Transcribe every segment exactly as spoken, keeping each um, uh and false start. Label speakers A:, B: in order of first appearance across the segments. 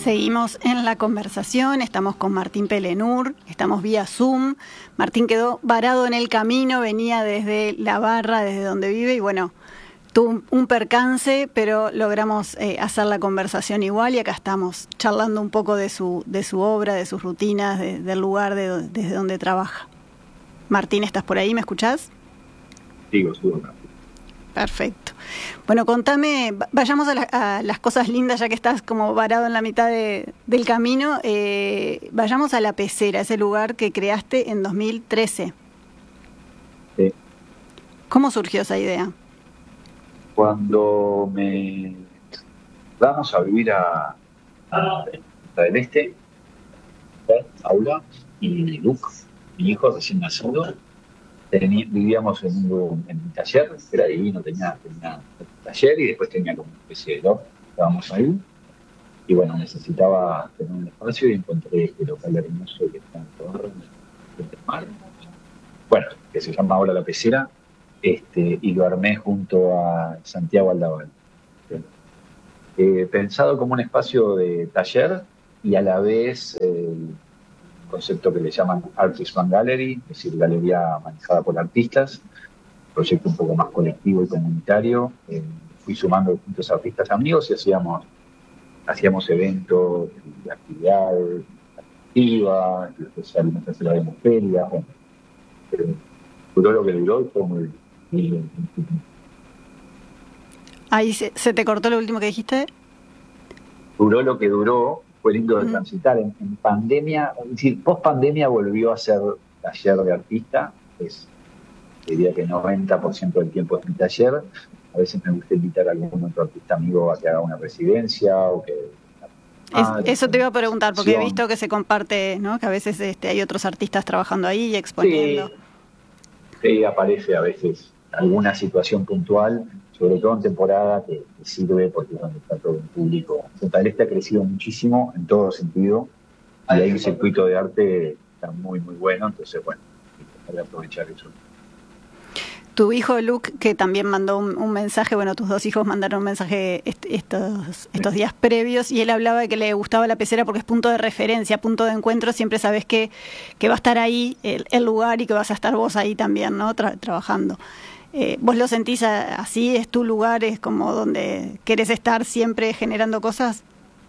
A: Seguimos en la conversación, estamos con Martín Pelenur, estamos vía Zoom. Martín quedó varado en el camino, venía desde la barra, desde donde vive, y bueno, tuvo un percance, pero logramos eh, hacer la conversación igual, y acá estamos charlando un poco de su, de su obra, de sus rutinas, de, del lugar de, desde donde trabaja. Martín, ¿estás por ahí? ¿Me escuchás?
B: Sigo, sigo acá.
A: Perfecto. Bueno, contame, vayamos a, la, a las cosas lindas, ya que estás como varado en la mitad de, del camino. Eh, vayamos a La Pecera, ese lugar que creaste en dos mil trece.
B: Sí.
A: ¿Cómo surgió esa idea?
B: Cuando me vamos a vivir a, a Punta del Este, Aula y Luke, mi hijo recién nacido, Tení, vivíamos en un, en un taller, que era divino, tenía, tenía un taller y después tenía como una especie de loft, estábamos ahí, y bueno, necesitaba tener un espacio y encontré este local hermoso que está en Torre, frente al mar, bueno, que se llama ahora La Pecera, este, y lo armé junto a Santiago Aldaval. Eh, pensado como un espacio de taller y a la vez eh, concepto que le llaman Artist Fan Gallery, es decir, galería manejada por artistas, proyecto un poco más colectivo y comunitario. Eh, fui sumando distintos artistas amigos y hacíamos, hacíamos eventos, actividades activas, salimos a hacer la demoferia. Bueno, eh, duró lo que duró y fue muy, muy bien.
A: Ahí se, se te cortó lo último que dijiste.
B: Duró lo que duró. Fue lindo de transitar. En, en pandemia, es decir, post pandemia volvió a ser taller de artista. Es, diría que noventa por ciento del tiempo es mi taller. A veces me gusta invitar a algún otro artista amigo a que haga una residencia o que.
A: Ah, es, eso te iba a preguntar, porque he visto que se comparte, ¿no? Que a veces este, hay otros artistas trabajando ahí y exponiendo.
B: Sí, sí, aparece a veces alguna situación puntual, sobre todo en temporada, que, que sirve porque es donde está todo el público. Punta del Este ha crecido muchísimo en todo sentido y hay un circuito de arte que está muy, muy bueno, entonces, bueno, hay que aprovechar eso.
A: Tu hijo Luke, que también mandó un, un mensaje, bueno, tus dos hijos mandaron un mensaje est- estos, estos días previos, y él hablaba de que le gustaba La Pecera porque es punto de referencia, punto de encuentro, siempre sabes que, que va a estar ahí el, el lugar y que vas a estar vos ahí también, ¿no? Tra- trabajando. Eh, ¿Vos lo sentís a, así? ¿Es tu lugar? ¿Es como donde querés estar siempre generando cosas?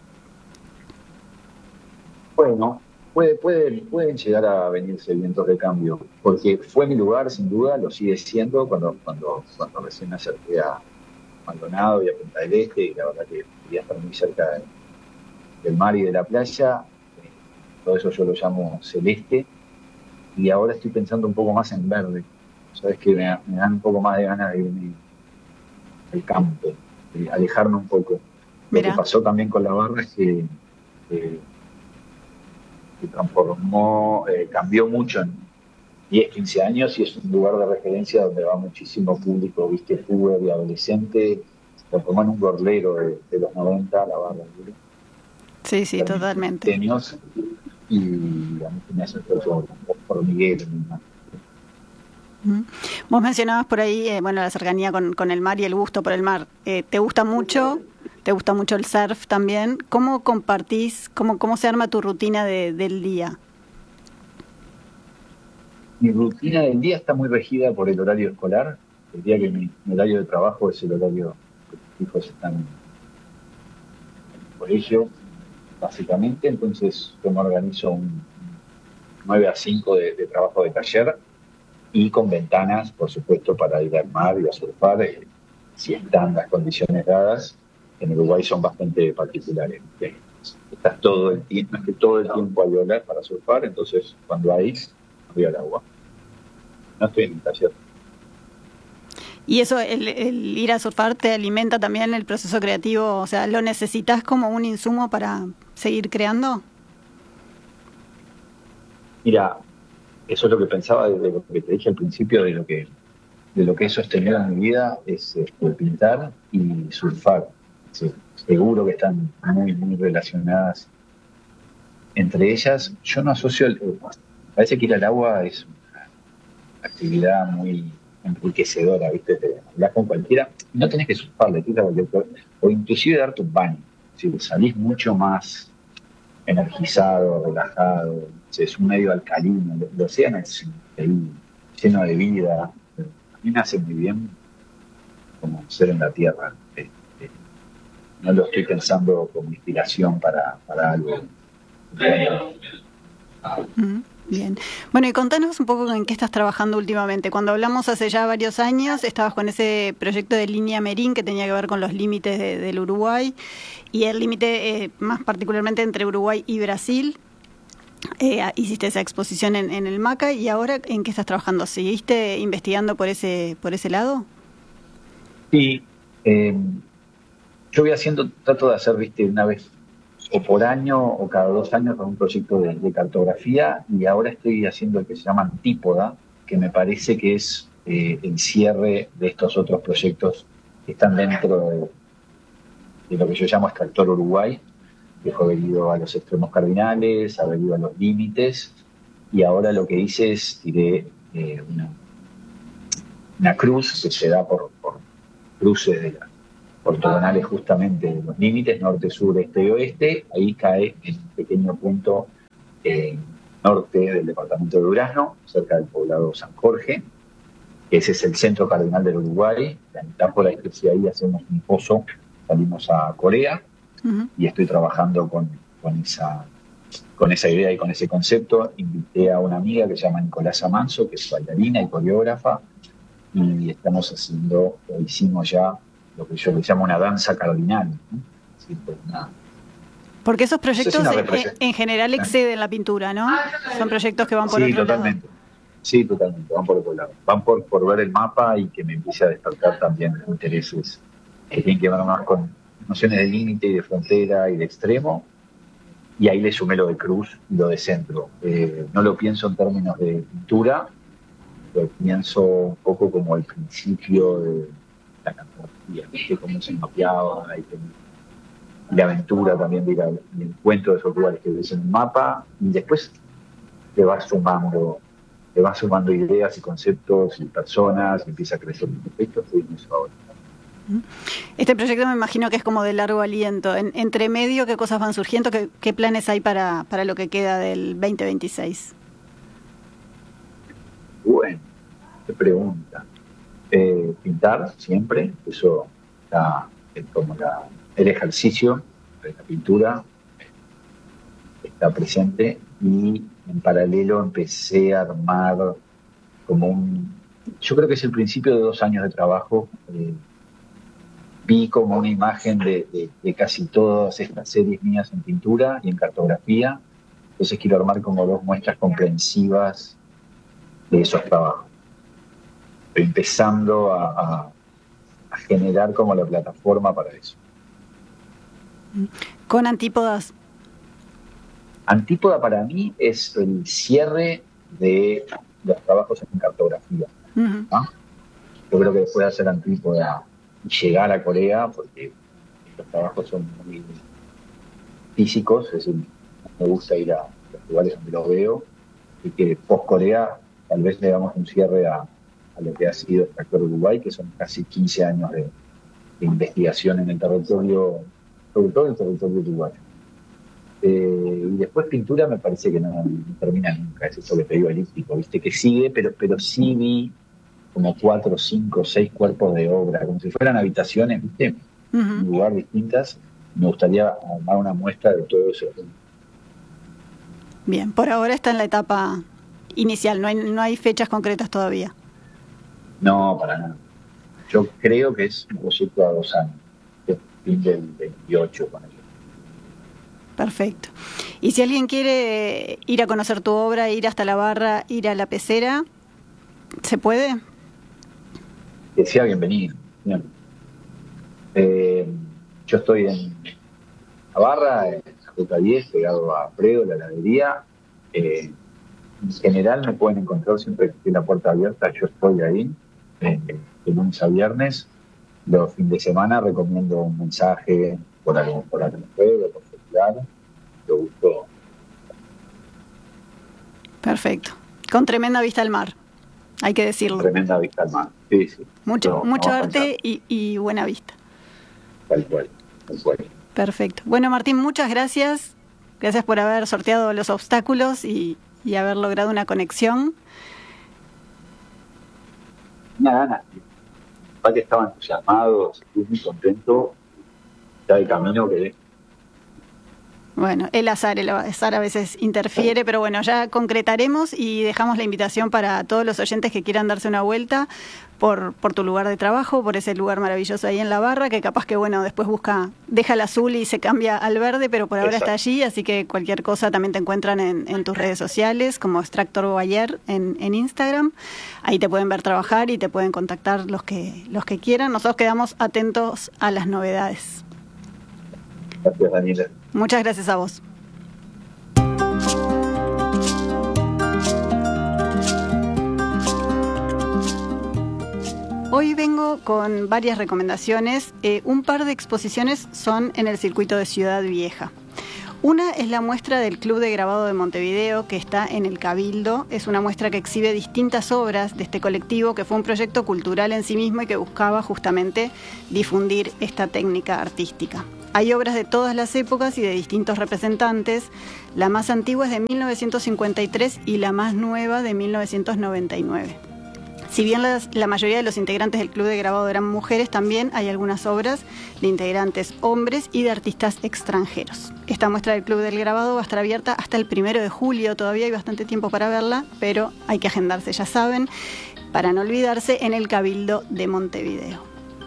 B: Bueno, puede, puede, pueden llegar a venirse vientos de cambio, porque fue mi lugar, sin duda, lo sigue siendo cuando, cuando, cuando recién me acerqué a Maldonado y a Punta del Este, y la verdad que quería estar muy cerca de, del mar y de la playa. Eh, todo eso yo lo llamo celeste, y ahora estoy pensando un poco más en verde. Sabes que me, me dan un poco más de ganas de irme al campo, de alejarme un poco. Lo
A: Mirá.
B: que pasó también con la barra es que eh, se transformó, eh, cambió mucho en diez, quince años y es un lugar de referencia donde va muchísimo público, viste, puber y adolescente. Se transformó en un gorlero de, de los noventa, la barra. ¿Viste?
A: Sí, sí, totalmente.
B: Años, y a mí me hace un hormiguero.
A: Vos mencionabas por ahí, eh, bueno, la cercanía con, con el mar y el gusto por el mar. Eh, ¿Te gusta mucho? ¿Te gusta mucho el surf también? ¿Cómo compartís, cómo, cómo se arma tu rutina de, del día?
B: Mi rutina del día está muy regida por el horario escolar. El día que mi, mi horario de trabajo es el horario que mis hijos están en el colegio, básicamente. Entonces yo me organizo un nueve a cinco de, de trabajo de taller y con ventanas, por supuesto, para ir al mar y a surfar, eh, si están las condiciones dadas. En Uruguay son bastante particulares. ¿Sí? Estás todo el tiempo, es que todo el tiempo hay olas para surfar, entonces cuando hay, voy al agua. No estoy en el taller.
A: Y eso, el, el ir a surfar, te alimenta también el proceso creativo, o sea, ¿lo necesitas como un insumo para seguir creando?
B: Mira, eso es lo que pensaba desde lo que te dije al principio, de lo que de lo que he sostenido en mi vida, es este, pintar y surfar. Sí, seguro que están muy, muy relacionadas entre ellas. Yo no asocio, el, parece que ir al agua es una actividad muy enriquecedora, ¿viste? Te hablas con cualquiera, no tenés que surfar, le tiras cualquier cosa, o inclusive darte un baño. Si salís mucho más energizado, relajado. Es un medio alcalino. El océano es increíble, lleno de vida. A mí me hace muy bien como ser en la tierra. Este, no lo estoy pensando como inspiración para, para algo.
A: Mm, bien. Bueno, y contanos un poco en qué estás trabajando últimamente. Cuando hablamos hace ya varios años, estabas con ese proyecto de Línea Merín que tenía que ver con los límites de, del Uruguay y el límite eh, más particularmente entre Uruguay y Brasil. Eh, hiciste esa exposición en, en el MACA y ahora ¿en qué estás trabajando? ¿Seguiste investigando por ese por ese lado?
B: Sí, eh, yo voy haciendo, trato de hacer, viste, una vez o por año o cada dos años con un proyecto de, de cartografía y ahora estoy haciendo el que se llama Antípoda, que me parece que es eh, el cierre de estos otros proyectos que están dentro de, de lo que yo llamo Extractor Uruguay, que fue haber ido a los extremos cardinales, haber ido a los límites, y ahora lo que hice es tiré eh, una, una cruz que se da por, por cruces de las ortogonales justamente de los límites, norte, sur, este y oeste. Ahí cae en un pequeño punto eh, norte del departamento de Durazno, cerca del poblado San Jorge. Ese es el centro cardinal del Uruguay. La metáfora es que si ahí hacemos un pozo, salimos a Corea. Uh-huh. Y estoy trabajando con, con, esa, con esa idea y con ese concepto. Invité a una amiga que se llama Nicolasa Manso, que es bailarina y coreógrafa, y estamos haciendo, o hicimos ya, lo que yo le llamo una danza cardinal, ¿no? Así, pues, una,
A: porque esos proyectos en, en general exceden la pintura, ¿no? Son proyectos que van por
B: sí,
A: otro
B: totalmente.
A: lado.
B: Sí, totalmente, van por otro lado. Van por, por ver el mapa y que me empiece a despertar también intereses que tienen que ver más con nociones de límite y de frontera y de extremo, y ahí le sumé lo de cruz y lo de centro. Eh, no lo pienso en términos de pintura, lo pienso un poco como el principio de la cartografía, ¿viste? Cómo se mapeaba y la aventura también de ir al encuentro de esos lugares que ves en un mapa, y después te vas sumando, te vas sumando ideas y conceptos y personas, y empieza a crecer un proyecto. Estoy en eso ahora.
A: Este proyecto me imagino que es como de largo aliento. En, entre medio, ¿qué cosas van surgiendo? ¿Qué, qué planes hay para, para lo que queda del veinte veintiséis?
B: Bueno, qué pregunta. Eh, pintar siempre, eso está es como la, el ejercicio de la pintura está presente, y en paralelo empecé a armar como un, yo creo que es el principio de dos años de trabajo. Eh, vi como una imagen de, de, de casi todas estas series mías en pintura y en cartografía, entonces quiero armar como dos muestras comprensivas de esos trabajos. Estoy empezando a, a, a generar como la plataforma para eso.
A: Con Antípodas.
B: Antípoda para mí es el cierre de los trabajos en cartografía. Uh-huh. ¿No? Yo creo que después de hacer Antípoda y llegar a Corea, porque los trabajos son muy físicos, es decir, me gusta ir a los lugares donde los veo, y que post Corea tal vez le damos un cierre a, a lo que ha sido Extractor Uruguay, que son casi quince años de, de investigación en el territorio, sobre todo en el territorio uruguayo. Eh, y después pintura me parece que no, no termina nunca, es eso que te digo, elíptico, viste, que sigue, pero, pero sí vi como cuatro, cinco, seis cuerpos de obra, como si fueran habitaciones, viste, uh-huh. En un lugar distintas. Me gustaría armar una muestra de todo eso.
A: Bien, por ahora está en la etapa inicial, no hay, no hay fechas concretas todavía.
B: No, para nada. Yo creo que es un proyecto a dos años, que es fin del veintiocho con ello.
A: Perfecto. Y si alguien quiere ir a conocer tu obra, ir hasta la barra, ir a la pecera, ¿se puede?
B: Que sea bienvenido. Bien. Eh, yo estoy en la barra, en J diez, pegado a Fredo, la heladería. Eh, en general me pueden encontrar siempre que esté la puerta abierta, yo estoy ahí, eh, de lunes a viernes. Los fines de semana recomiendo un mensaje por algún por algún juego, por celular. Lo busco.
A: Perfecto. Con tremenda vista al mar, hay que decirlo.
B: Tremenda vista al mar, sí, sí.
A: Mucho,
B: no,
A: mucho
B: no
A: arte y, y buena vista.
B: Tal cual, tal cual.
A: Perfecto. Bueno, Martín, muchas gracias. Gracias por haber sorteado los obstáculos y, y haber logrado una conexión.
B: Nada, nada. Para que estaba entusiasmado, estuve muy contento. Ya el camino que...
A: Bueno, el azar, el azar a veces interfiere, pero bueno, ya concretaremos y dejamos la invitación para todos los oyentes que quieran darse una vuelta por, por tu lugar de trabajo, por ese lugar maravilloso ahí en la barra, que capaz que, bueno, después busca, deja el azul y se cambia al verde, pero por ahora Exacto. está allí, así que cualquier cosa también te encuentran en, en tus redes sociales, como Extractor Bayer en, en Instagram. Ahí te pueden ver trabajar y te pueden contactar los que, los que quieran. Nosotros quedamos atentos a las novedades.
B: Gracias, Daniela.
A: Muchas gracias a vos. Hoy vengo con varias recomendaciones. Eh, un par de exposiciones son en el circuito de Ciudad Vieja. Una es la muestra del Club de Grabado de Montevideo, que está en el Cabildo. Es una muestra que exhibe distintas obras de este colectivo, que fue un proyecto cultural en sí mismo y que buscaba justamente difundir esta técnica artística. Hay obras de todas las épocas y de distintos representantes. La más antigua es de mil novecientos cincuenta y tres y la más nueva de mil novecientos noventa y nueve. Si bien las, la mayoría de los integrantes del Club de Grabado eran mujeres, también hay algunas obras de integrantes hombres y de artistas extranjeros. Esta muestra del Club del Grabado va a estar abierta hasta el primero de julio. Todavía hay bastante tiempo para verla, pero hay que agendarse, ya saben, para no olvidarse, en el Cabildo de Montevideo.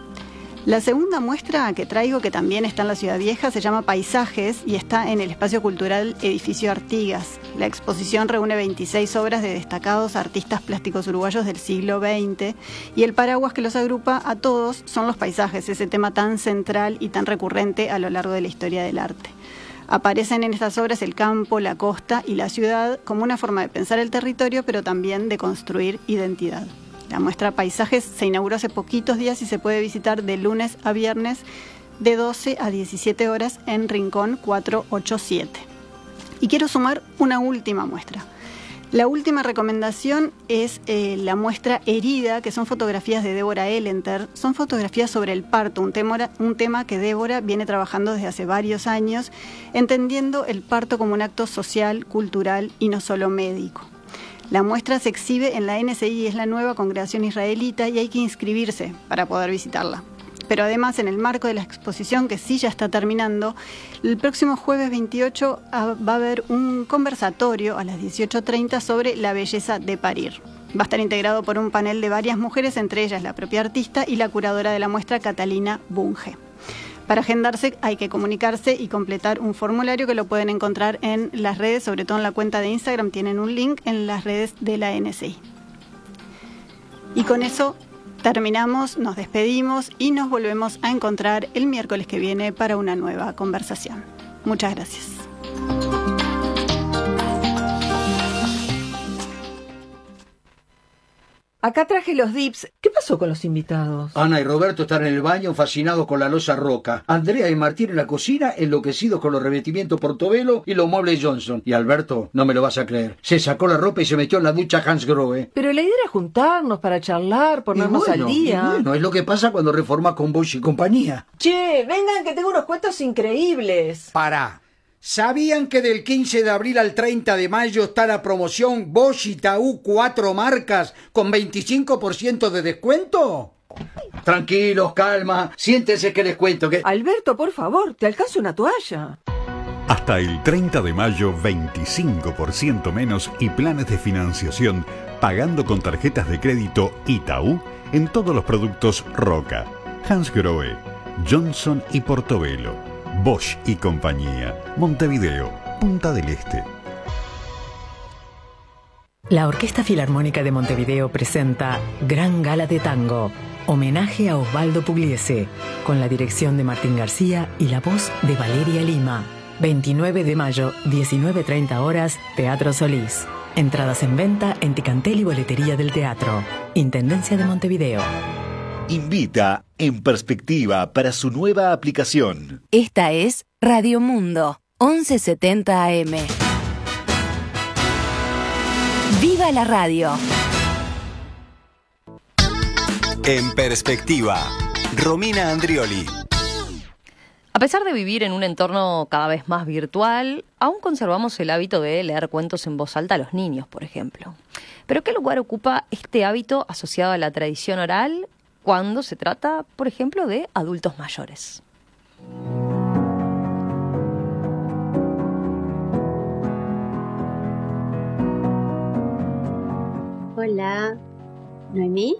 A: La segunda muestra que traigo, que también está en la Ciudad Vieja, se llama Paisajes y está en el Espacio Cultural Edificio Artigas. La exposición reúne veintiséis obras de destacados artistas plásticos uruguayos del siglo veinte y el paraguas que los agrupa a todos son los paisajes, ese tema tan central y tan recurrente a lo largo de la historia del arte. Aparecen en estas obras el campo, la costa y la ciudad como una forma de pensar el territorio, pero también de construir identidad. La muestra Paisajes se inauguró hace poquitos días y se puede visitar de lunes a viernes de doce a diecisiete horas en Rincón cuatrocientos ochenta y siete. Y quiero sumar una última muestra. La última recomendación es eh, la muestra Herida, que son fotografías de Débora Ellenter. Son fotografías sobre el parto, un tema, un tema que Débora viene trabajando desde hace varios años, entendiendo el parto como un acto social, cultural y no solo médico. La muestra se exhibe en la N S I, es la nueva congregación israelita, y hay que inscribirse para poder visitarla. Pero además, en el marco de la exposición, que sí ya está terminando, el próximo jueves veintiocho va a haber un conversatorio a las dieciocho treinta sobre la belleza de parir. Va a estar integrado por un panel de varias mujeres, entre ellas la propia artista y la curadora de la muestra, Catalina Bunge. Para agendarse hay que comunicarse y completar un formulario que lo pueden encontrar en las redes, sobre todo en la cuenta de Instagram, tienen un link en las redes de la N S I. Y con eso terminamos, nos despedimos y nos volvemos a encontrar el miércoles que viene para una nueva conversación. Muchas gracias.
C: Acá traje los dips. ¿Qué pasó con los invitados?
D: Ana y Roberto están en el baño fascinados con la loza roca. Andrea y Martín en la cocina enloquecidos con los revestimientos Portobello y los muebles Johnson. Y Alberto, no me lo vas a creer, se sacó la ropa y se metió en la ducha Hans Grohe.
C: Pero la idea era juntarnos para charlar, ponernos
D: bueno,
C: al día.
D: Y bueno, es lo que pasa cuando reformas con Bosch y compañía.
C: Che, vengan que tengo unos cuentos increíbles.
D: Pará. ¿Sabían que del quince de abril al treinta de mayo está la promoción Bosch y Taú cuatro marcas con veinticinco por ciento de descuento? Tranquilos, calma, siéntense que les cuento que...
C: Alberto, por favor, te alcanzo una toalla.
E: Hasta el treinta de mayo, veinticinco por ciento menos y planes de financiación pagando con tarjetas de crédito Itaú en todos los productos Roca, Hans Grohe, Johnson y Portobello. Bosch y compañía, Montevideo, Punta del Este.
F: La Orquesta Filarmónica de Montevideo presenta Gran Gala de Tango, homenaje a Osvaldo Pugliese, con la dirección de Martín García y la voz de Valeria Lima. veintinueve de mayo, diecinueve treinta horas, Teatro Solís. Entradas en venta en Ticantel y Boletería del Teatro. Intendencia de Montevideo.
G: Invita En Perspectiva para su nueva aplicación.
H: Esta es Radio Mundo, once setenta A M. ¡Viva la radio!
I: En Perspectiva, Romina Andrioli. A pesar de vivir en un entorno cada vez más virtual, aún conservamos el hábito de leer cuentos en voz alta a los niños, por ejemplo. Pero ¿qué lugar ocupa este hábito asociado a la tradición oral cuando se trata, por ejemplo, de adultos mayores?
J: Hola, ¿Noemí?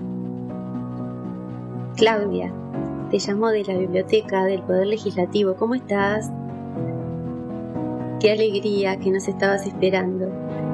J: Claudia, te llamo de la biblioteca del Poder Legislativo. ¿Cómo estás? Qué alegría que nos estabas esperando.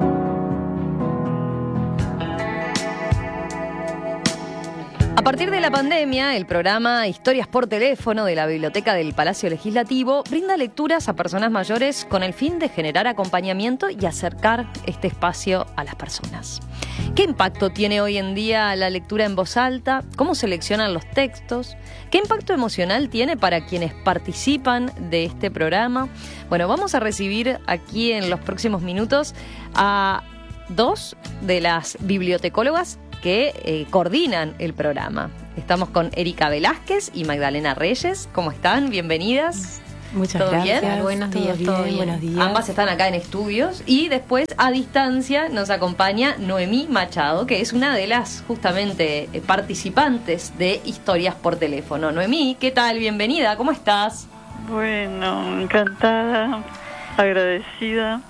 I: A partir de la pandemia, el programa Historias por Teléfono de la Biblioteca del Palacio Legislativo brinda lecturas a personas mayores con el fin de generar acompañamiento y acercar este espacio a las personas. ¿Qué impacto tiene hoy en día la lectura en voz alta? ¿Cómo seleccionan los textos? ¿Qué impacto emocional tiene para quienes participan de este programa? Bueno, vamos a recibir aquí en los próximos minutos a dos de las bibliotecólogas que eh, coordinan el programa. Estamos con Erika Velázquez y Magdalena Reyes. ¿Cómo están? Bienvenidas.
K: Muchas
I: ¿Todo
K: gracias.
I: bien?
K: Buenos días,
I: ¿Todo
K: todo
I: bien?
K: Buenos días.
I: Ambas están acá en estudios y después a distancia nos acompaña Noemí Machado, que es una de las justamente eh, participantes de Historias por Teléfono. Noemí, ¿qué tal? Bienvenida, ¿cómo estás?
L: Bueno, encantada, agradecida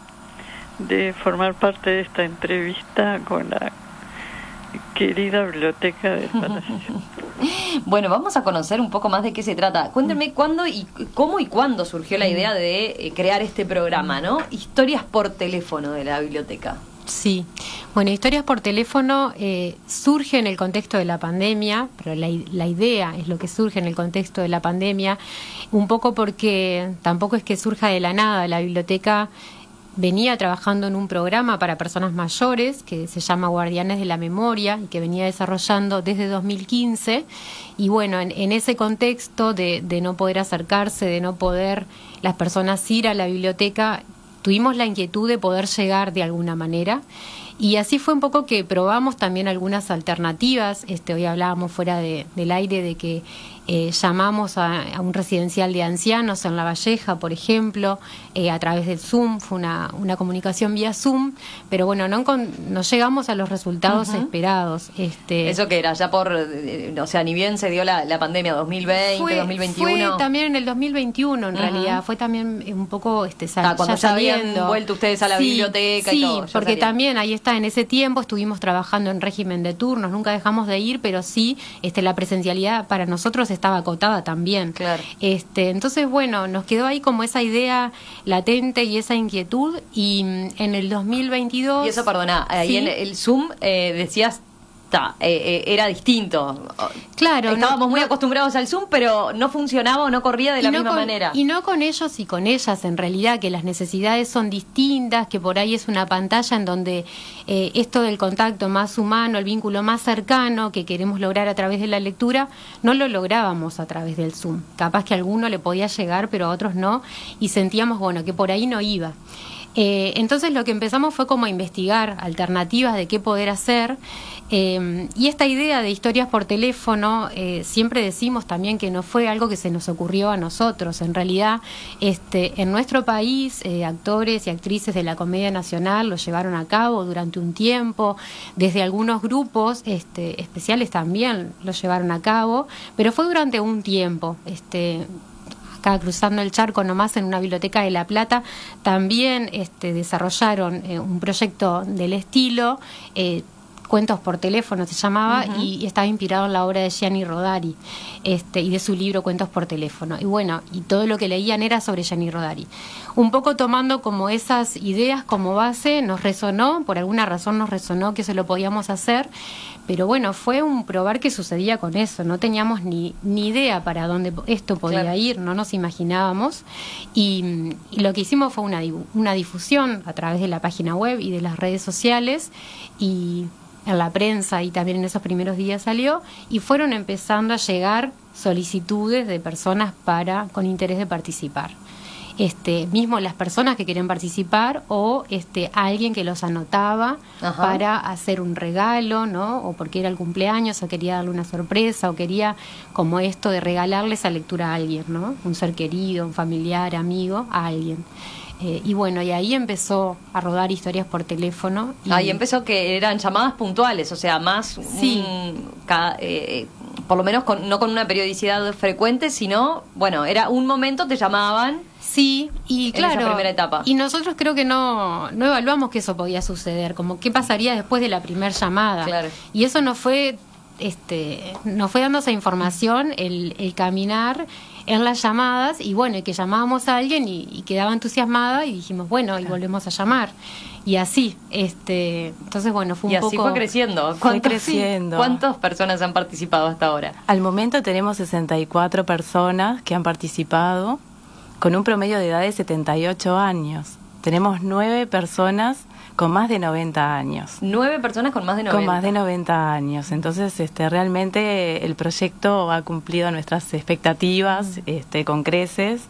L: de formar parte de esta entrevista con la querida biblioteca del Palacio.
I: Bueno, vamos a conocer un poco más de qué se trata. Cuéntenme cuándo y cómo y cuándo surgió la idea de eh, crear este programa, ¿no? Historias por Teléfono de la biblioteca.
K: Sí, bueno, Historias por Teléfono eh, surge en el contexto de la pandemia, pero la, la idea es lo que surge en el contexto de la pandemia, un poco porque tampoco es que surja de la nada. La biblioteca venía trabajando en un programa para personas mayores que se llama Guardianes de la Memoria y que venía desarrollando desde dos mil quince. Y bueno, en, en ese contexto de, de no poder acercarse, de no poder las personas ir a la biblioteca, tuvimos la inquietud de poder llegar de alguna manera. Y así fue un poco que probamos también algunas alternativas. Este, hoy hablábamos fuera de, del aire de que eh, llamamos a, a un residencial de ancianos en La Valleja, por ejemplo, eh, a través del Zoom. Fue una, una comunicación vía Zoom, pero bueno, no, con, no llegamos a los resultados uh-huh. esperados. Este,
I: ¿Eso que era? Ya por, eh, o sea, ni bien se dio la, la pandemia, dos mil veinte,
K: fue,
I: dos mil veintiuno.
K: Fue también en el dos mil veintiuno, en uh-huh. realidad. Fue también un poco este, sal,
I: ah, cuando
K: ya saliendo.
I: habían vuelto ustedes a la
K: sí,
I: biblioteca
K: sí,
I: y todo.
K: Sí, porque salían. También ahí está. En ese tiempo estuvimos trabajando en régimen de turnos, nunca dejamos de ir, pero sí, este, la presencialidad para nosotros estaba acotada también.
I: Claro.
K: Este, entonces, bueno, nos quedó ahí como esa idea latente y esa inquietud, y en el dos mil veintidós...
I: Y eso, perdona, ahí ¿sí? en el Zoom eh, decías... Ta, eh, eh, era distinto.
K: Claro,
I: estábamos
K: no,
I: muy
K: no,
I: acostumbrados al Zoom, pero no funcionaba o no corría de la
K: no
I: misma
K: con,
I: manera.
K: Y no con ellos y con ellas, en realidad, que las necesidades son distintas, que por ahí es una pantalla en donde eh, esto del contacto más humano, el vínculo más cercano que queremos lograr a través de la lectura, no lo lográbamos a través del Zoom. Capaz que a alguno le podía llegar, pero a otros no, y sentíamos, bueno, que por ahí no iba. Eh, entonces lo que empezamos fue como a investigar alternativas de qué poder hacer, eh, y esta idea de historias por teléfono, eh, siempre decimos también que no fue algo que se nos ocurrió a nosotros. En realidad, este, en nuestro país, eh, actores y actrices de la Comedia Nacional lo llevaron a cabo durante un tiempo, desde algunos grupos este, especiales también lo llevaron a cabo, pero fue durante un tiempo. Este, acá cruzando el charco nomás, en una biblioteca de La Plata, también este, desarrollaron eh, un proyecto del estilo, eh, Cuentos por Teléfono se llamaba, uh-huh. y, y estaba inspirado en la obra de Gianni Rodari, este, y de su libro Cuentos por Teléfono. Y bueno, y todo lo que leían era sobre Gianni Rodari. Un poco tomando como esas ideas como base, nos resonó, por alguna razón nos resonó que se lo podíamos hacer, pero bueno, fue un probar qué sucedía con eso. No teníamos ni, ni idea para dónde esto podía claro. ir, no nos imaginábamos. Y, y lo que hicimos fue una, una difusión a través de la página web y de las redes sociales, y en la prensa, y también en esos primeros días salió, y fueron empezando a llegar solicitudes de personas para con interés de participar. este, mismo las personas que querían participar o este, alguien que los anotaba Ajá. para hacer un regalo, ¿no? O porque era el cumpleaños o quería darle una sorpresa o quería como esto de regalarle esa lectura a alguien, ¿no? Un ser querido, un familiar, amigo, a alguien. Eh, y bueno, y ahí empezó a rodar historias por teléfono. Y
I: ahí empezó que eran llamadas puntuales, o sea, más...
K: Sí.
I: Mm, ca, eh, por lo menos con, no con una periodicidad frecuente, sino, bueno, era un momento, te llamaban.
K: Sí, y claro,
I: en esa primera etapa.
K: Y nosotros creo que no, no evaluamos que eso podía suceder, como qué pasaría después de la primera llamada.
I: Claro.
K: Y eso nos fue, este, nos fue dando esa información, el, el caminar en las llamadas, y bueno, y que llamábamos a alguien y, y quedaba entusiasmada y dijimos, bueno, y volvemos a llamar. Y así, este, entonces bueno, fue un
I: y así
K: poco...
I: fue creciendo.
F: Fue creciendo.
I: ¿Cuántas personas han participado hasta ahora?
F: Al momento tenemos sesenta y cuatro personas que han participado, con un promedio de edad de setenta y ocho años. Tenemos nueve personas con más de noventa años.
I: Nueve personas con más de noventa.
F: Con más de noventa años. Entonces, este, realmente el proyecto ha cumplido nuestras expectativas, mm. este, con creces,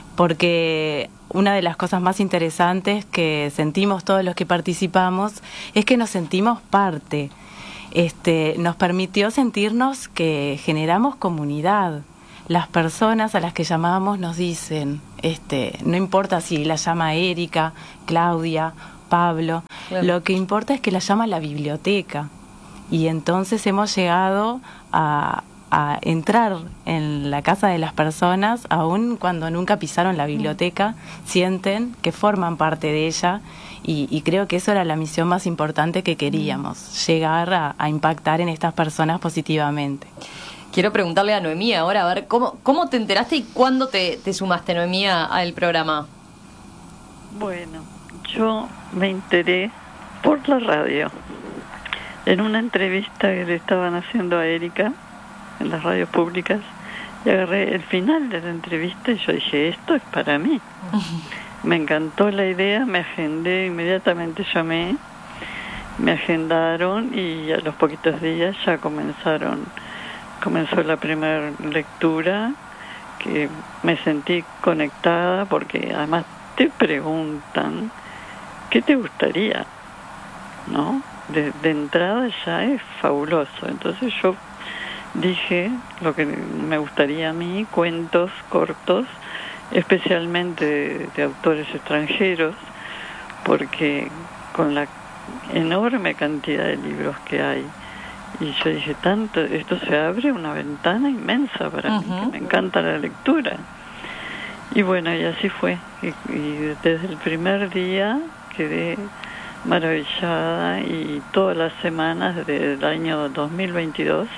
F: porque una de las cosas más interesantes que sentimos todos los que participamos es que nos sentimos parte. Este, nos permitió sentirnos que generamos comunidad. Las personas a las que llamamos nos dicen, este, no importa si la llama Erika, Claudia, Pablo, claro. Lo que importa es que la llama la biblioteca. Y entonces hemos llegado a, a entrar en la casa de las personas, aun cuando nunca pisaron la biblioteca, sienten que forman parte de ella. Y, y creo que eso era la misión más importante que queríamos, llegar a, a impactar en estas personas positivamente.
I: Quiero preguntarle a Noemí ahora, a ver, ¿cómo, cómo te enteraste y cuándo te, te sumaste, Noemí, al programa?
L: Bueno, yo me enteré por la radio, en una entrevista que le estaban haciendo a Erika, en las radios públicas, y agarré el final de la entrevista y yo dije, esto es para mí. Me encantó la idea, me agendé, inmediatamente llamé, me agendaron y a los poquitos días ya comenzaron... Comenzó la primera lectura, que me sentí conectada porque además te preguntan qué te gustaría, ¿no? De, de entrada ya es fabuloso. Entonces yo dije lo que me gustaría a mí, cuentos cortos, especialmente de, de autores extranjeros, porque con la enorme cantidad de libros que hay, y yo dije, tanto, esto se abre una ventana inmensa para uh-huh. mí, que me encanta la lectura. Y bueno, y así fue. Y, y desde el primer día quedé maravillada, y todas las semanas desde el año dos mil veintidós.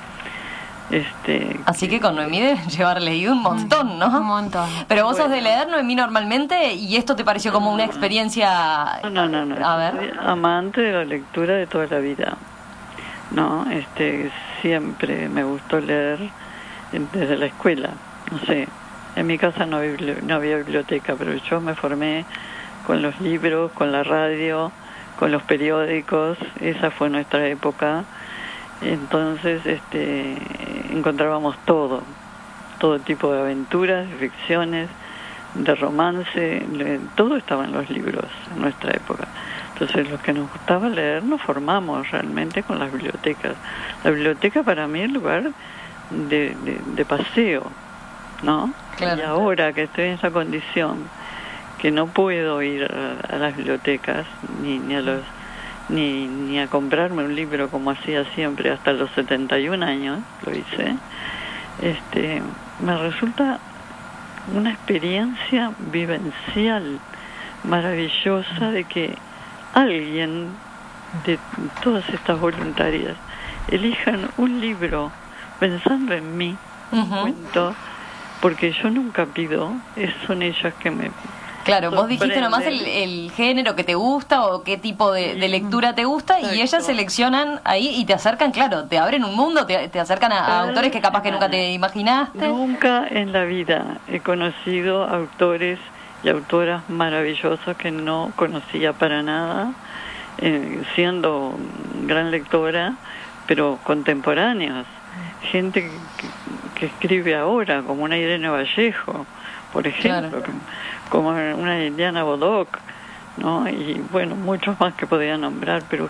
L: Este,
I: Así que con Noemí debes llevar leído un montón, ¿no?
K: Un montón.
I: Pero vos
L: bueno.
I: sos de leer, Noemí, normalmente, y esto te pareció como una experiencia...
L: No, no, no. no.
I: A ver.
L: Soy amante de la lectura de toda la vida. No, este, siempre me gustó leer desde la escuela. No sé, en mi casa no, bibli- no había biblioteca, pero yo me formé con los libros, con la radio, con los periódicos. Esa fue nuestra época. Entonces, este, encontrábamos todo, todo tipo de aventuras, de ficciones, de romance, le, todo estaba en los libros en nuestra época. Entonces, los que nos gustaba leer nos formamos realmente con las bibliotecas. La biblioteca para mí es el lugar de, de, de paseo, ¿no?
I: Claro.
L: Y ahora que estoy en esa condición, que no puedo ir a, a las bibliotecas ni, ni a los ni ni a comprarme un libro como hacía siempre hasta los setenta y un años, lo hice, este, me resulta una experiencia vivencial maravillosa de que alguien de todas estas voluntarias elijan un libro pensando en mí, uh-huh. un cuento, porque yo nunca pido, es, son ellas que me...
I: Claro, vos dijiste nomás el, el género que te gusta o qué tipo de, de lectura te gusta. Exacto. Y ellas seleccionan ahí y te acercan, claro, te abren un mundo, te, te acercan a, a autores que capaz que nunca te imaginaste.
L: Nunca en la vida he conocido autores y autoras maravillosos que no conocía para nada, eh, siendo gran lectora, pero contemporáneos. Gente que, que escribe ahora, como una Irene Vallejo, por ejemplo, claro. como una Liliana Bodoc, ¿no? Y bueno, muchos más que podía nombrar, pero...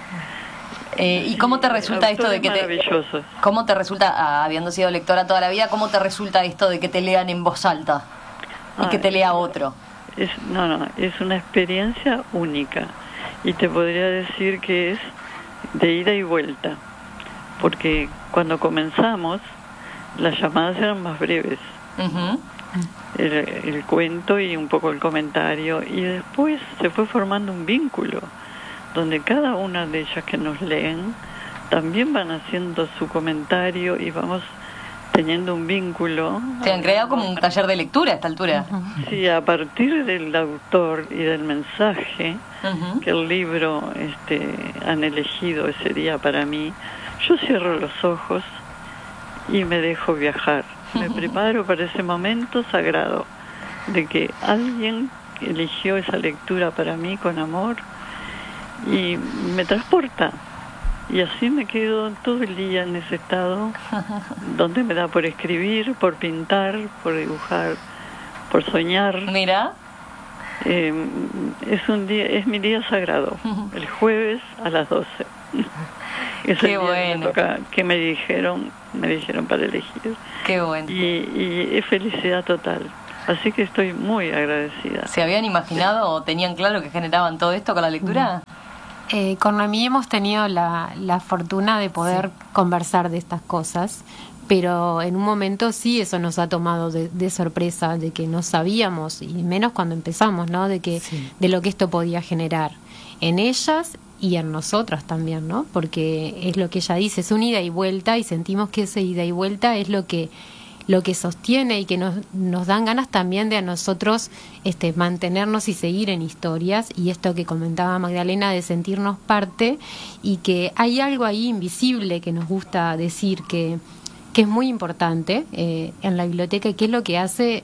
I: Eh, ¿Y cómo te resulta esto de que te... ¿Cómo te resulta, ah, habiendo sido lectora toda la vida, cómo te resulta esto de que te lean en voz alta y ah, que te lea otro?
L: Es, no, no, es una experiencia única. Y te podría decir que es de ida y vuelta. Porque cuando comenzamos, las llamadas eran más breves. Uh-huh. el, el cuento y un poco el comentario. Y después se fue formando un vínculo, donde cada una de ellas que nos leen también van haciendo su comentario y vamos teniendo un vínculo.
I: Se han creado como un taller de lectura a esta altura.
L: Sí, a partir del autor y del mensaje uh-huh. que el libro este, han elegido ese día para mí, yo cierro los ojos y me dejo viajar. Me preparo para ese momento sagrado de que alguien eligió esa lectura para mí con amor y me transporta. Y así me quedo todo el día en ese estado donde me da por escribir, por pintar, por dibujar, por soñar.
I: Mira.
L: Eh, es un día, es mi día sagrado, el jueves a las doce. Es
I: Qué
L: el día
I: bueno.
L: que me toca, que me dijeron, me dijeron para elegir.
I: Qué bueno.
L: Y, y es felicidad total. Así que estoy muy agradecida.
I: ¿Se habían imaginado o tenían claro que generaban todo esto con la lectura?
K: Eh, con Noemí hemos tenido la, la fortuna de poder sí. conversar de estas cosas, pero en un momento sí eso nos ha tomado de, de sorpresa, de que no sabíamos, y menos cuando empezamos, ¿no? De que sí. de lo que esto podía generar en ellas y en nosotras también, ¿no? Porque es lo que ella dice, es un ida y vuelta, y sentimos que ese ida y vuelta es lo que lo que sostiene y que nos, nos dan ganas también de a nosotros este, mantenernos y seguir en historias, y esto que comentaba Magdalena de sentirnos parte, y que hay algo ahí invisible que nos gusta decir que, que es muy importante eh, en la biblioteca, y que es lo que hace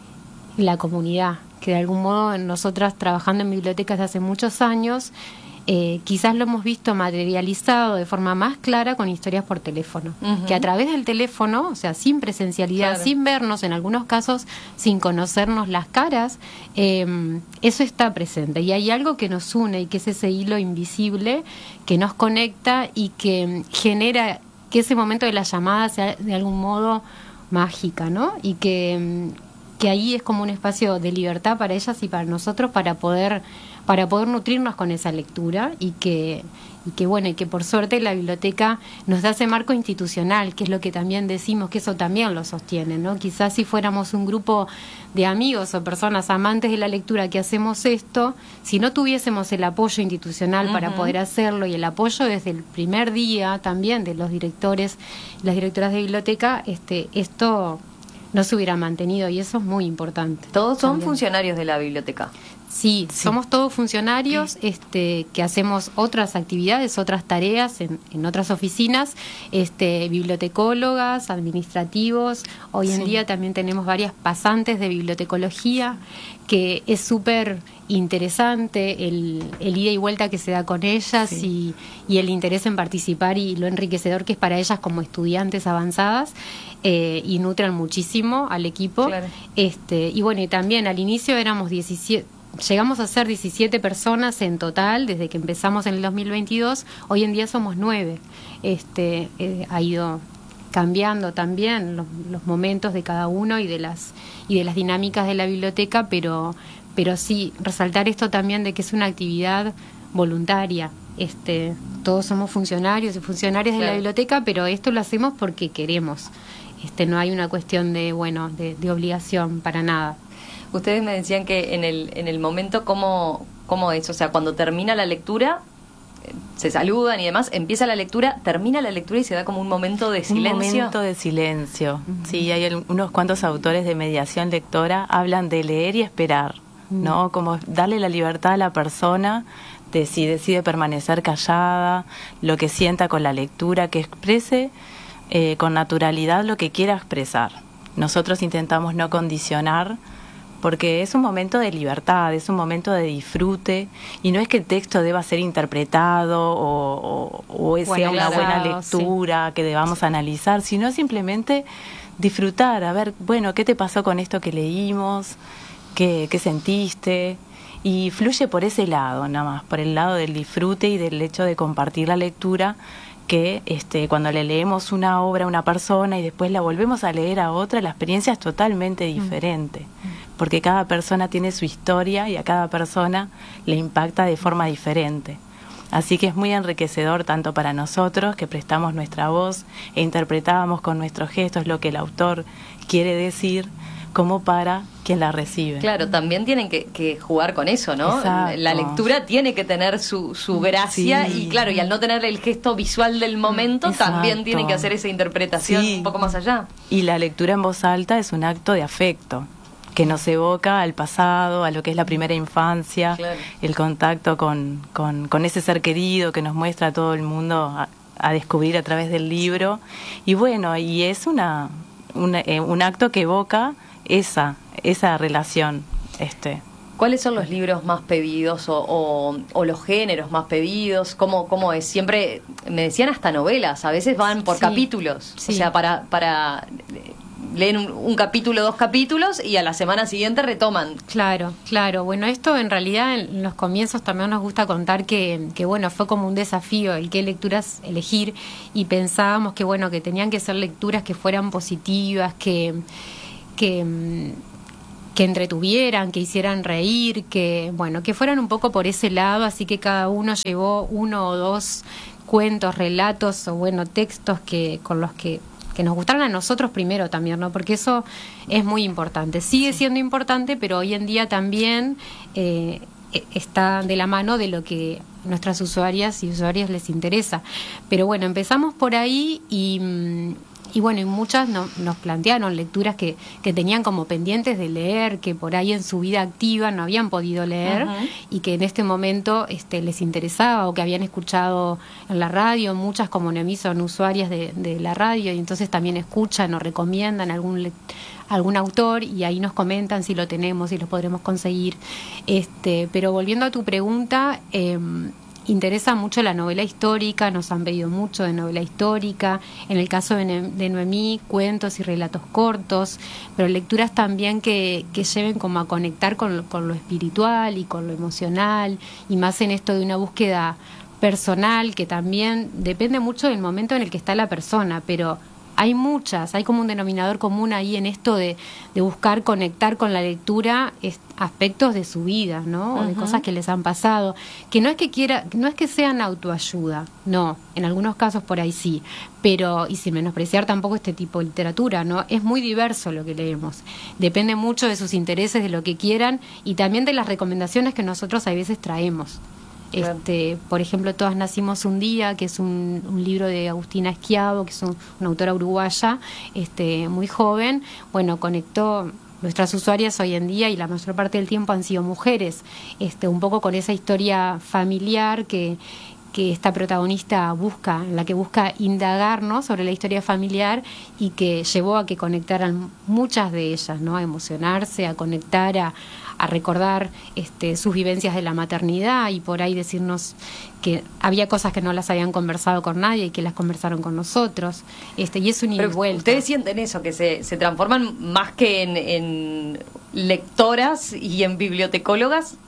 K: la comunidad, que de algún modo nosotras trabajando en bibliotecas desde hace muchos años, Eh, quizás lo hemos visto materializado de forma más clara con historias por teléfono, uh-huh. que a través del teléfono, o sea, sin presencialidad, claro. sin vernos, en algunos casos sin conocernos las caras, eh, eso está presente, y hay algo que nos une, y que es ese hilo invisible que nos conecta y que genera que ese momento de la llamada sea de algún modo mágica, ¿no? Y que, que ahí es como un espacio de libertad para ellas y para nosotros, para poder para poder nutrirnos con esa lectura, y que y que bueno, y que por suerte la biblioteca nos da ese marco institucional, que es lo que también decimos, que eso también lo sostiene, ¿no? Quizás si fuéramos un grupo de amigos o personas amantes de la lectura que hacemos esto, si no tuviésemos el apoyo institucional uh-huh. para poder hacerlo, y el apoyo desde el primer día también de los directores, las directoras de biblioteca, este esto no se hubiera mantenido, y eso es muy importante.
I: ¿Todos son
K: también.
I: funcionarios de la biblioteca?
K: Sí, sí, somos todos funcionarios este, que hacemos otras actividades, otras tareas en, en otras oficinas, este, bibliotecólogas, administrativos. Hoy en sí. día también tenemos varias pasantes de bibliotecología, que es súper interesante el, el ida y vuelta que se da con ellas sí. y, y el interés en participar, y lo enriquecedor que es para ellas como estudiantes avanzadas, eh, y nutran muchísimo al equipo. Claro. Este, y bueno, y también al inicio éramos diecisiete, llegamos a ser diecisiete personas en total desde que empezamos en el dos mil veintidós. Hoy en día somos nueve. Este, eh, ha ido cambiando también los, los momentos de cada uno y de las y de las dinámicas de la biblioteca, pero pero sí resaltar esto también de que es una actividad voluntaria. Este, todos somos funcionarios y funcionarias claro. de la biblioteca, pero esto lo hacemos porque queremos. Este, no hay una cuestión de bueno de, de obligación para nada.
I: Ustedes me decían que en el en el momento, ¿cómo, cómo es? O sea, cuando termina la lectura, se saludan y demás, empieza la lectura, termina la lectura y se da como un momento de silencio.
M: Un momento de silencio. Uh-huh. Sí, hay unos cuantos autores de mediación lectora, hablan de leer y esperar, uh-huh. ¿no? Como darle la libertad a la persona de si decide permanecer callada, lo que sienta con la lectura, que exprese eh, con naturalidad lo que quiera expresar. Nosotros intentamos no condicionar, porque es un momento de libertad, es un momento de disfrute, y no es que el texto deba ser interpretado o, o, o sea una buena lectura sí. que debamos analizar, sino simplemente disfrutar, a ver, bueno, ¿qué te pasó con esto que leímos? qué, qué sentiste, y fluye por ese lado, nada más, por el lado del disfrute y del hecho de compartir la lectura, que este, cuando le leemos una obra a una persona y después la volvemos a leer a otra, la experiencia es totalmente diferente, mm. porque cada persona tiene su historia y a cada persona le impacta de forma diferente. Así que es muy enriquecedor tanto para nosotros, que prestamos nuestra voz e interpretamos con nuestros gestos lo que el autor quiere decir, como para quien la recibe.
I: Claro, también tienen que, que jugar con eso, ¿no?
M: Exacto.
I: La lectura tiene que tener su, su gracia, sí. y claro, y al no tener el gesto visual del momento, exacto, también tienen que hacer esa interpretación, sí, un poco más allá.
M: Y la lectura en voz alta es un acto de afecto, que nos evoca al pasado, a lo que es la primera infancia, claro, el contacto con, con, con ese ser querido que nos muestra a todo el mundo a, a descubrir a través del libro. Y bueno, y es una, una eh, un acto que evoca esa esa relación. este
I: ¿Cuáles son los libros más pedidos o, o, o los géneros más pedidos? ¿Cómo, cómo es? Siempre me decían hasta novelas, a veces van por sí, capítulos, sí. o sea, para para leen un, un capítulo, dos capítulos y a la semana siguiente retoman.
K: Claro, claro. Bueno, esto en realidad en los comienzos también nos gusta contar que, que bueno, fue como un desafío el qué lecturas elegir, y pensábamos que bueno, que tenían que ser lecturas que fueran positivas, que que que entretuvieran, que hicieran reír, que bueno, que fueran un poco por ese lado, así que cada uno llevó uno o dos cuentos, relatos o bueno, textos que con los que que nos gustaran a nosotros primero también, ¿no? Porque eso es muy importante. Sigue siendo importante, pero hoy en día también eh, está de la mano de lo que nuestras usuarias y usuarios les interesa. Pero bueno, empezamos por ahí y Y bueno, y muchas no, nos plantearon lecturas que, que tenían como pendientes de leer, que por ahí en su vida activa no habían podido leer, uh-huh, y que en este momento este, les interesaba o que habían escuchado en la radio. Muchas, como Noemí, son usuarias de, de la radio y entonces también escuchan o recomiendan algún algún autor y ahí nos comentan si lo tenemos, si lo podremos conseguir. Este, pero volviendo a tu pregunta, eh, interesa mucho la novela histórica, nos han pedido mucho de novela histórica, en el caso de, ne- de Noemí, cuentos y relatos cortos, pero lecturas también que, que lleven como a conectar con, con lo espiritual y con lo emocional, y más en esto de una búsqueda personal que también depende mucho del momento en el que está la persona, pero hay muchas, hay como un denominador común ahí en esto de, de buscar conectar con la lectura es, aspectos de su vida, ¿no? O de uh-huh, cosas que les han pasado, que no es que quiera, no es que sean autoayuda, no, en algunos casos por ahí sí, pero, y sin menospreciar tampoco este tipo de literatura, ¿no? Es muy diverso lo que leemos, depende mucho de sus intereses, de lo que quieran y también de las recomendaciones que nosotros a veces traemos. Este, por ejemplo, Todas nacimos un día, que es un, un libro de Agustina Schiavo, que es un, una autora uruguaya, este, muy joven. Bueno, conectó nuestras usuarias hoy en día y la mayor parte del tiempo han sido mujeres, este, un poco con esa historia familiar que que esta protagonista busca, en la que busca indagarnos sobre la historia familiar y que llevó a que conectaran muchas de ellas, ¿no? A emocionarse, a conectar, a, a recordar este, sus vivencias de la maternidad y por ahí decirnos que había cosas que no las habían conversado con nadie y que las conversaron con nosotros. Este, y es un ida y vuelta.
I: ¿Ustedes sienten eso, que se, se transforman más que en, en lectoras y en bibliotecólogas?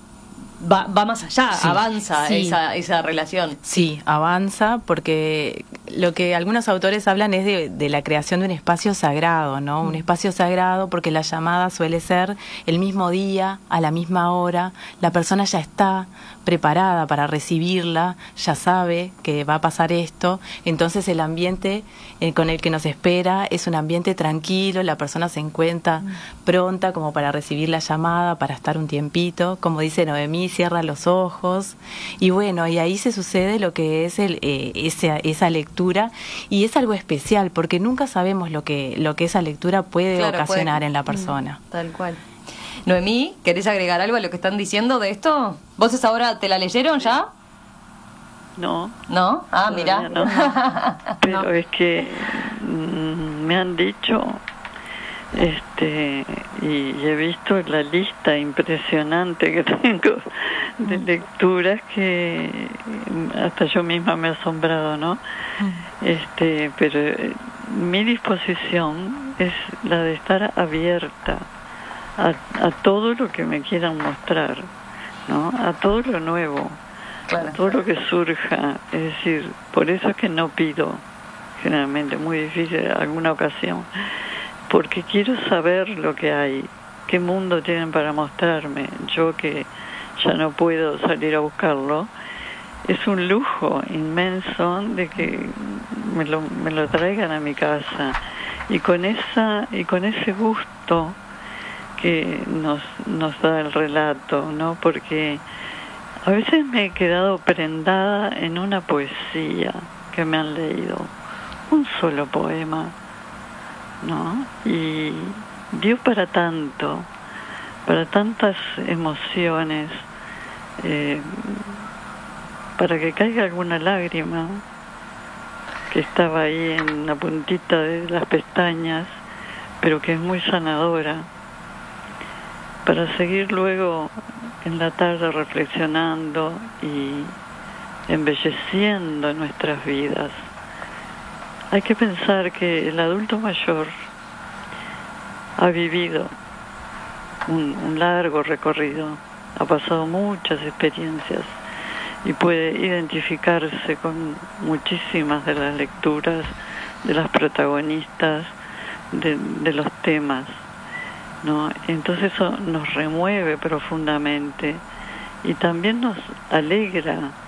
I: Va, va más allá, sí, avanza sí. Esa, esa relación.
M: Sí, avanza porque lo que algunos autores hablan es de, de la creación de un espacio sagrado, ¿no? Mm. Un espacio sagrado porque la llamada suele ser el mismo día, a la misma hora, la persona ya está preparada para recibirla, ya sabe que va a pasar esto, entonces el ambiente eh, con el que nos espera es un ambiente tranquilo, la persona se encuentra mm. pronta como para recibir la llamada, para estar un tiempito, como dice Noemí, cierra los ojos y bueno, y ahí se sucede lo que es el, eh, esa, esa lectura y es algo especial porque nunca sabemos lo que, lo que esa lectura puede claro, ocasionar puede. en la persona.
I: Mm, tal cual. Noemí, ¿querés agregar algo a lo que están diciendo de esto? ¿Vos esa ahora te la leyeron ya?
L: No.
I: ¿No? Ah, mira.
L: No. Pero no. Es que mm, me han dicho este y he visto la lista impresionante que tengo de lecturas que hasta yo misma me he asombrado, ¿no? Este, pero mi disposición es la de estar abierta a, a todo lo que me quieran mostrar, ¿no? A todo lo nuevo, claro. A todo lo que surja. Es decir, por eso es que no pido, generalmente, muy difícil alguna ocasión, porque quiero saber lo que hay, qué mundo tienen para mostrarme. Yo que ya no puedo salir a buscarlo, es un lujo inmenso de que me lo, me lo traigan a mi casa, y con esa y con ese gusto que nos nos da el relato, ¿no? Porque a veces me he quedado prendada en una poesía que me han leído, un solo poema, ¿no? Y dio para tanto, para tantas emociones, eh, para que caiga alguna lágrima que estaba ahí en la puntita de las pestañas, pero que es muy sanadora, para seguir luego en la tarde reflexionando y embelleciendo nuestras vidas. Hay que pensar que el adulto mayor ha vivido un, un largo recorrido, ha pasado muchas experiencias y puede identificarse con muchísimas de las lecturas, de las protagonistas, de, de los temas, ¿no? Entonces eso nos remueve profundamente y también nos alegra